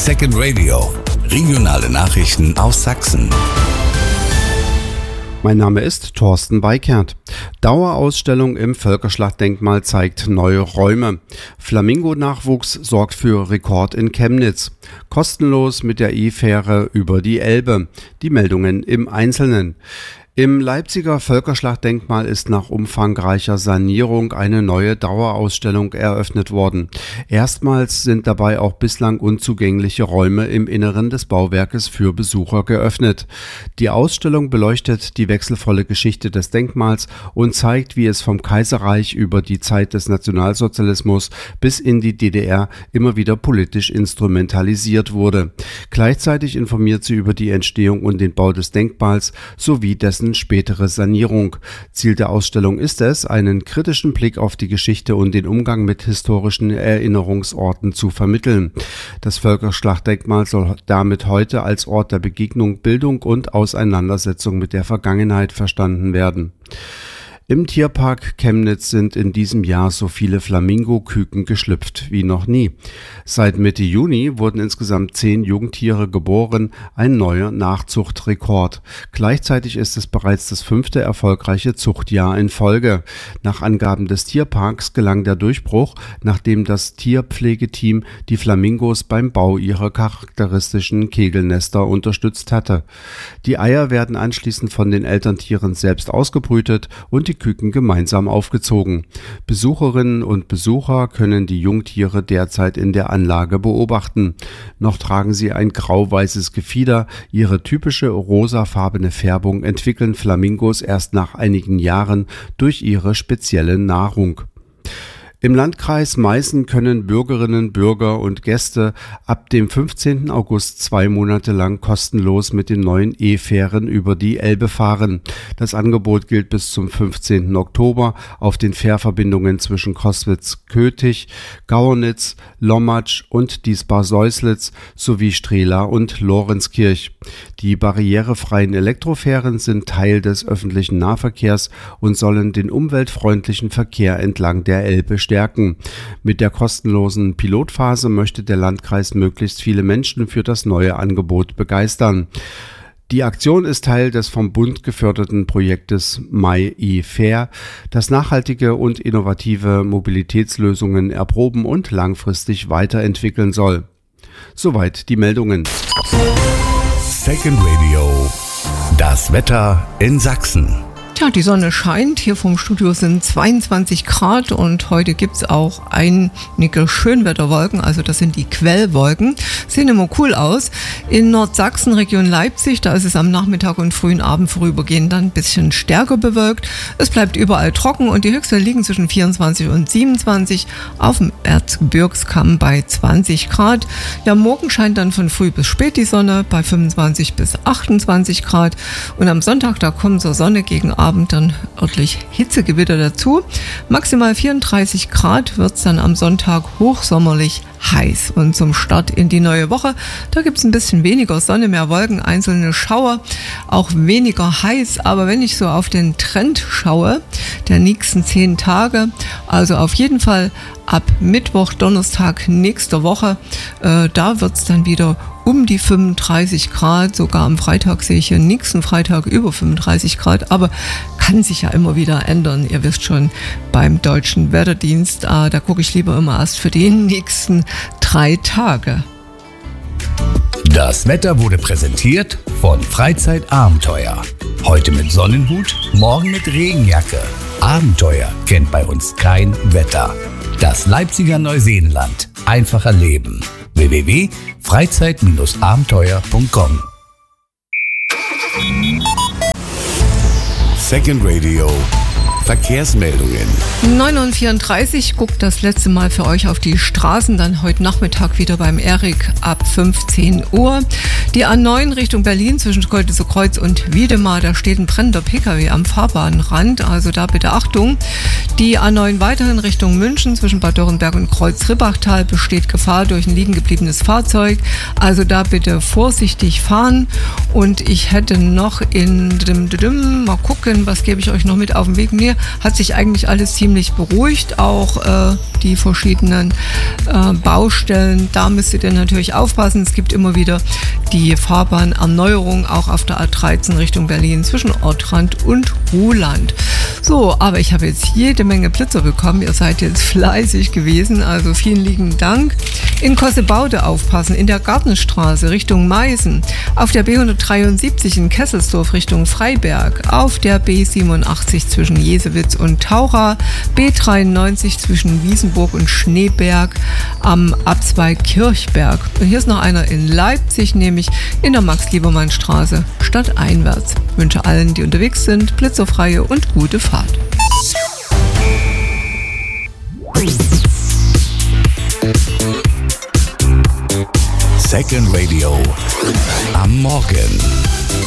Second Radio. Regionale Nachrichten aus Sachsen. Mein Name ist Thorsten Weikert. Dauerausstellung im Völkerschlachtdenkmal zeigt neue Räume. Flamingo-Nachwuchs sorgt für Rekord in Chemnitz. Kostenlos mit der E-Fähre über die Elbe. Die Meldungen im Einzelnen. Im Leipziger Völkerschlachtdenkmal ist nach umfangreicher Sanierung eine neue Dauerausstellung eröffnet worden. Erstmals sind dabei auch bislang unzugängliche Räume im Inneren des Bauwerkes für Besucher geöffnet. Die Ausstellung beleuchtet die wechselvolle Geschichte des Denkmals und zeigt, wie es vom Kaiserreich über die Zeit des Nationalsozialismus bis in die DDR immer wieder politisch instrumentalisiert wurde. Gleichzeitig informiert sie über die Entstehung und den Bau des Denkmals sowie dessen spätere Sanierung. Ziel der Ausstellung ist es, einen kritischen Blick auf die Geschichte und den Umgang mit historischen Erinnerungsorten zu vermitteln. Das Völkerschlachtdenkmal soll damit heute als Ort der Begegnung, Bildung und Auseinandersetzung mit der Vergangenheit verstanden werden. Im Tierpark Chemnitz sind in diesem Jahr so viele Flamingo-Küken geschlüpft wie noch nie. Seit Mitte Juni wurden insgesamt 10 Jungtiere geboren, ein neuer Nachzuchtrekord. Gleichzeitig ist es bereits das 5. erfolgreiche Zuchtjahr in Folge. Nach Angaben des Tierparks gelang der Durchbruch, nachdem das Tierpflegeteam die Flamingos beim Bau ihrer charakteristischen Kegelnester unterstützt hatte. Die Eier werden anschließend von den Elterntieren selbst ausgebrütet und die Küken gemeinsam aufgezogen. Besucherinnen und Besucher können die Jungtiere derzeit in der Anlage beobachten. Noch tragen sie ein grau-weißes Gefieder. Ihre typische rosafarbene Färbung entwickeln Flamingos erst nach einigen Jahren durch ihre spezielle Nahrung. Im Landkreis Meißen können Bürgerinnen, Bürger und Gäste ab dem 15. August 2 Monate lang kostenlos mit den neuen E-Fähren über die Elbe fahren. Das Angebot gilt bis zum 15. Oktober auf den Fährverbindungen zwischen Coswitz-Kötich, Gauernitz, Lommatsch und Diesbar-Seuslitz sowie Strehla und Lorenzkirch. Die barrierefreien Elektrofähren sind Teil des öffentlichen Nahverkehrs und sollen den umweltfreundlichen Verkehr entlang der Elbe stärken. Mit der kostenlosen Pilotphase möchte der Landkreis möglichst viele Menschen für das neue Angebot begeistern. Die Aktion ist Teil des vom Bund geförderten Projektes MyEFair, das nachhaltige und innovative Mobilitätslösungen erproben und langfristig weiterentwickeln soll. Soweit die Meldungen. Second Radio. Das Wetter in Sachsen. Ja, die Sonne scheint. Hier vom Studio sind 22 Grad und heute gibt's auch einige Schönwetterwolken, also das sind die Quellwolken. Sehen immer cool aus. In Nordsachsen, Region Leipzig, da ist es am Nachmittag und frühen Abend vorübergehend dann ein bisschen stärker bewölkt. Es bleibt überall trocken und die Höchstwerte liegen zwischen 24 und 27, auf dem Erzgebirgskamm bei 20 Grad. Ja, morgen scheint dann von früh bis spät die Sonne bei 25 bis 28 Grad und am Sonntag, da kommt zur Sonne gegen Abend dann örtlich Hitzegewitter dazu. Maximal 34 Grad wird es dann am Sonntag hochsommerlich heiß. Und zum Start in die neue Woche, da gibt es ein bisschen weniger Sonne, mehr Wolken, einzelne Schauer, auch weniger heiß. Aber wenn ich so auf den Trend schaue, der nächsten 10 Tage, also auf jeden Fall ab Mittwoch, Donnerstag nächster Woche, da wird es dann wieder um die 35 Grad, sogar am Freitag sehe ich hier nächsten Freitag über 35 Grad, aber kann sich ja immer wieder ändern. Ihr wisst schon, beim Deutschen Wetterdienst, da gucke ich lieber immer erst für die nächsten 3 Tage. Das Wetter wurde präsentiert von Freizeitabenteuer. Heute mit Sonnenhut, morgen mit Regenjacke. Abenteuer kennt bei uns kein Wetter. Das Leipziger Neuseenland. Einfach erleben. www.freizeit-abenteuer.com. Second Radio. Verkehrsmeldungen. 9:34 guckt das letzte Mal für euch auf die Straßen, dann heute Nachmittag wieder beim Erik ab 15 Uhr. Die A9 Richtung Berlin zwischen Koltitzer Kreuz und Wiedemar, da steht ein brennender Pkw am Fahrbahnrand, also da bitte Achtung. Die A9 weiterhin Richtung München zwischen Bad Dürrenberg und Kreuz-Ribbachtal besteht Gefahr durch ein liegen gebliebenes Fahrzeug, also da bitte vorsichtig fahren. Und ich hätte noch mal gucken, was gebe ich euch noch mit auf den Weg. Mir hat sich eigentlich alles ziemlich beruhigt, auch die verschiedenen Baustellen, da müsst ihr dann natürlich aufpassen. Es gibt immer wieder die Fahrbahnerneuerung, auch auf der A13 Richtung Berlin zwischen Ortrand und Ruhland. So, aber ich habe jetzt jede Menge Blitzer bekommen. Ihr seid jetzt fleißig gewesen, also vielen lieben Dank. In Kossebaude aufpassen, in der Gartenstraße Richtung Meißen, auf der B173 in Kesselsdorf Richtung Freiberg, auf der B87 zwischen Jesewitz und Taucha, B93 zwischen Wiesenburg und Schneeberg am Abzweig Kirchberg. Und hier ist noch einer in Leipzig, nämlich in der Max-Liebermann-Straße stadteinwärts. Ich wünsche allen, die unterwegs sind, blitzerfreie und gute Fahrt. Second Radio am Morgen.